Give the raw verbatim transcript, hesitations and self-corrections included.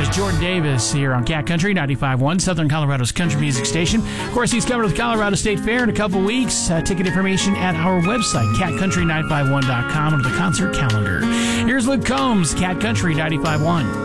is Jordan Davis here on Cat Country ninety-five point one, Southern Colorado's country music station. Of course, he's coming to the Colorado State Fair in a couple weeks. Uh, ticket information at our website, cat country nine five one dot com, under the concert calendar. Here's Luke Combs, Cat Country ninety-five point one.